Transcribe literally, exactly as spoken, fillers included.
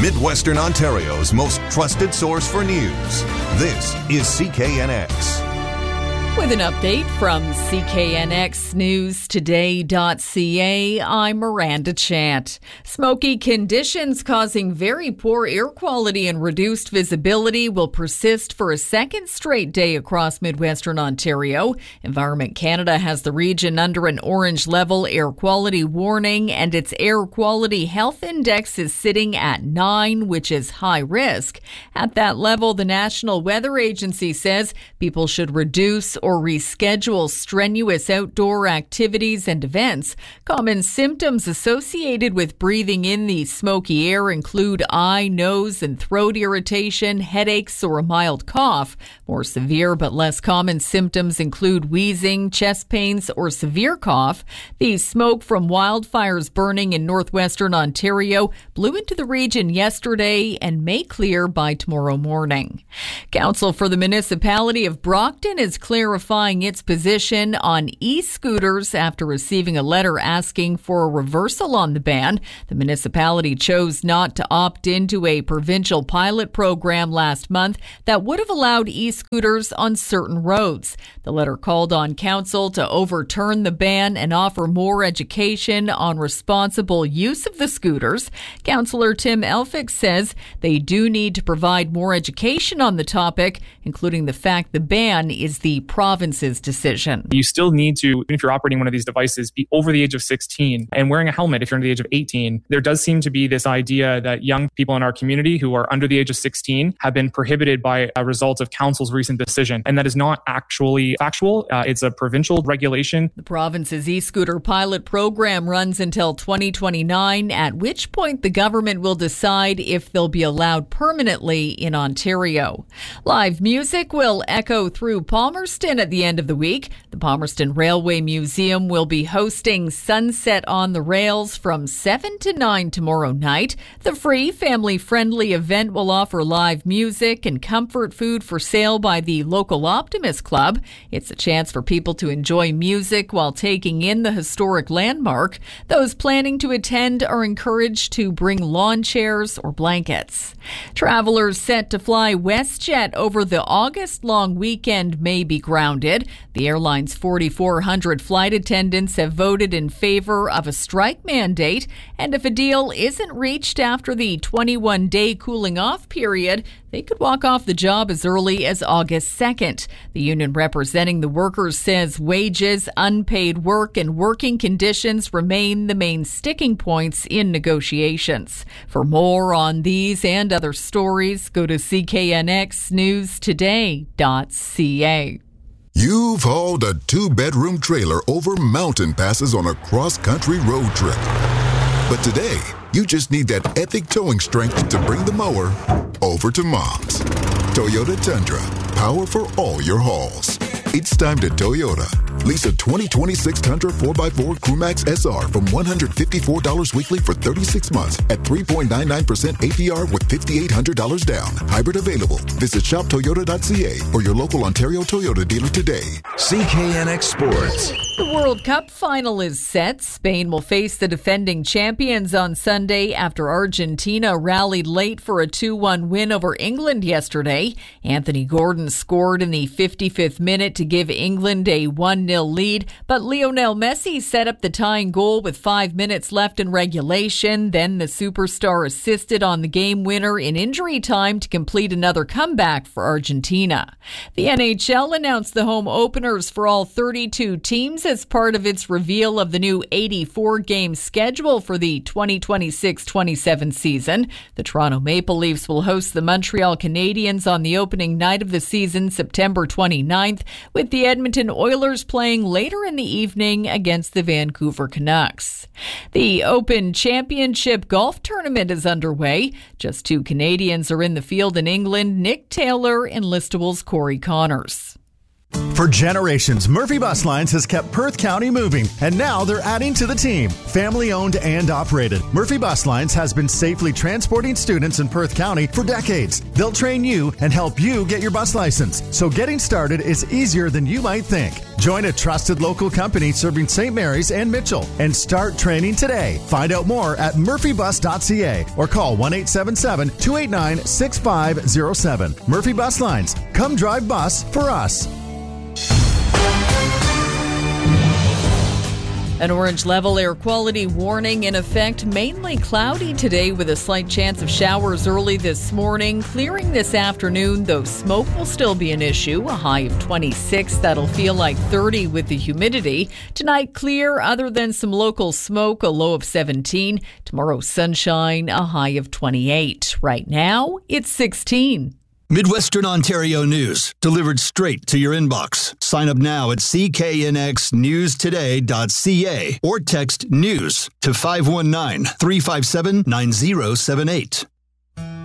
Midwestern Ontario's most trusted source for news. This is C K N X. With an update from C K N X News Today dot C A, I'm Miranda Chant. Smoky conditions causing very poor air quality and reduced visibility will persist for a second straight day across Midwestern Ontario. Environment Canada has the region under an orange level air quality warning, and its air quality health index is sitting at nine, which is high risk. At that level, the National Weather Agency says people should reduce or reschedule strenuous outdoor activities and events. Common symptoms associated with breathing in the smoky air include eye, nose, and throat irritation, headaches, or a mild cough. More severe but less common symptoms include wheezing, chest pains, or severe cough. The smoke from wildfires burning in northwestern Ontario blew into the region yesterday and may clear by tomorrow morning. Council for the Municipality of Brockton is clarifying its position on e-scooters after receiving a letter asking for a reversal on the ban. The municipality chose not to opt into a provincial pilot program last month that would have allowed e-scooters on certain roads. The letter called on council to overturn the ban and offer more education on responsible use of the scooters. Councillor Tim Elphick says they do need to provide more education on the topic, including the fact the ban is the province's decision. You still need to, if you're operating one of these devices, be over the age of sixteen and wearing a helmet if you're under the age of eighteen. There does seem to be this idea that young people in our community who are under the age of sixteen have been prohibited by a result of council's recent decision. And that is not actually factual. Uh, it's a provincial regulation. The province's e-scooter pilot program runs until twenty twenty-nine, at which point the government will decide if they'll be allowed permanently in Ontario. Live music will echo through Palmerston at the end of the week. The Palmerston Railway Museum will be hosting Sunset on the Rails from seven to nine tomorrow night. The free, family-friendly event will offer live music and comfort food for sale by the local Optimist Club. It's a chance for people to enjoy music while taking in the historic landmark. Those planning to attend are encouraged to bring lawn chairs or blankets. Travelers set to fly WestJet over the August-long weekend may be grounded. The airline's forty-four hundred flight attendants have voted in favor of a strike mandate, and if a deal isn't reached after the twenty-one day cooling off period, they could walk off the job as early as August second. The union representing the workers says wages, unpaid work, and working conditions remain the main sticking points in negotiations. For more on these and other stories, go to C K N X News Today dot C A. You've hauled a two-bedroom trailer over mountain passes on a cross-country road trip. But today, you just need that epic towing strength to bring the mower over to Mom's. Toyota Tundra, power for all your hauls. It's time to Toyota. Lease a twenty twenty-six Tundra four by four Crewmax S R from one hundred fifty-four dollars weekly for thirty-six months at three point nine nine percent A P R with five thousand eight hundred dollars down. Hybrid available. Visit shop toyota dot c a or your local Ontario Toyota dealer today. C K N X Sports. The World Cup final is set. Spain will face the defending champions on Sunday after Argentina rallied late for a two one win over England yesterday. Anthony Gordon scored in the fifty-fifth minute to give England a one nil lead, but Lionel Messi set up the tying goal with five minutes left in regulation. Then the superstar assisted on the game winner in injury time to complete another comeback for Argentina. The N H L announced the home openers for all thirty-two teams as part of its reveal of the new eighty-four game schedule for the twenty twenty-six twenty-seven season. The Toronto Maple Leafs will host the Montreal Canadiens on the opening night of the season, September twenty-ninth, with the Edmonton Oilers playing later in the evening against the Vancouver Canucks. The Open Championship golf tournament is underway. Just two Canadians are in the field in England, Nick Taylor and Listable's Corey Connors. For generations, Murphy Bus Lines has kept Perth County moving, and now they're adding to the team. Family owned and operated, Murphy Bus Lines has been safely transporting students in Perth County for decades. They'll train you and help you get your bus license, so getting started is easier than you might think. Join a trusted local company serving Saint Mary's and Mitchell and start training today. Find out more at murphy bus dot c a or call one eight seven seven, two eight nine, six five zero seven. Murphy Bus Lines. Come drive bus for us. An orange level air quality warning in effect. Mainly cloudy today with a slight chance of showers early this morning. Clearing this afternoon, though smoke will still be an issue. A high of twenty-six. That'll feel like thirty with the humidity. Tonight, clear other than some local smoke. A low of seventeen. Tomorrow, sunshine. A high of twenty-eight. Right now, it's sixteen. Midwestern Ontario news, delivered straight to your inbox. Sign up now at c k n x news today dot c a or text NEWS to five one nine, three five seven, nine zero seven eight.